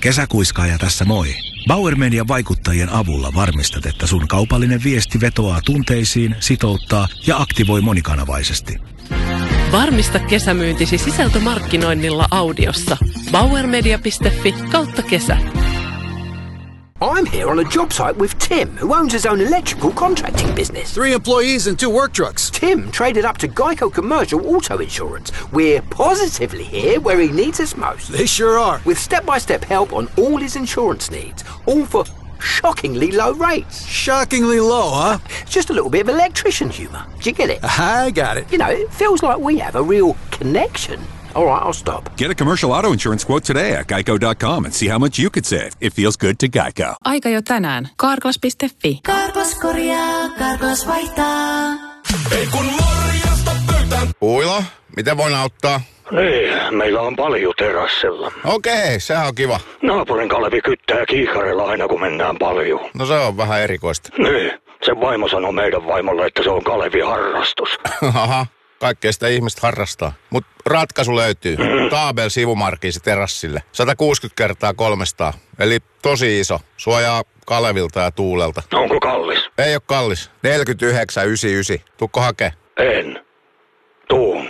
Kesäkuiskaaja tässä moi. Bauer Median vaikuttajien avulla varmistat, että sun kaupallinen viesti vetoaa tunteisiin, sitouttaa ja aktivoi monikanavaisesti. Varmista kesämyyntisi sisältömarkkinoinnilla audiossa. bauermedia.fi/kesä. I'm here on a job site with Tim, who owns his own electrical contracting business. 3 employees and 2 work trucks. Tim traded up to Geico Commercial Auto Insurance. We're positively here where he needs us most. They sure are. With step-by-step help on all his insurance needs, all for shockingly low rates. Shockingly low, huh? Just a little bit of electrician humour. Do you get it? I got it. You know, it feels like we have a real connection. All right, I'll stop. Get a commercial auto insurance quote today at geico.com and see how much you could save. It feels good to Geico. Aika jo tänään. Karklas.fi. Karklas korjaa, Karklas vaihtaa. Ei kun morjesta pöytään. Uilo, miten voin auttaa? Niin, meillä on paljon terassilla. Okei, sehän on kiva. Naapurin Kalevi kyttää kiikarilla aina kun mennään paljon. No se on vähän erikoista. Niin, sen vaimo sanoi meidän vaimolle, että se on Kalevi harrastus. Aha, kaikkea sitä ihmiset harrastaa. Mut ratkaisu löytyy. Taabel sivumarkisi terassille. 160 x 300. Eli tosi iso. Suojaa Kalevilta ja tuulelta. Onko kallis? Ei oo kallis. 49,99. Tuukko hakee? En. Tuun.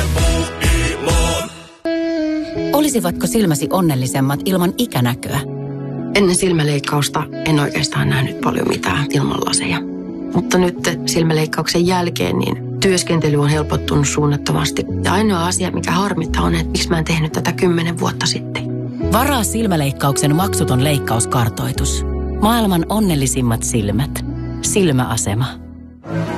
Olisivatko silmäsi onnellisemmat ilman ikänäköä? Ennen silmäleikkausta en oikeastaan nähnyt paljon mitään ilman laseja. Mutta nyt silmäleikkauksen jälkeen niin työskentely on helpottunut suunnattomasti. Ja ainoa asia, mikä harmittaa on, että miksi mä en tehnyt tätä 10 vuotta sitten. Varaa silmäleikkauksen maksuton leikkauskartoitus. Maailman onnellisimmat silmät. Silmäasema.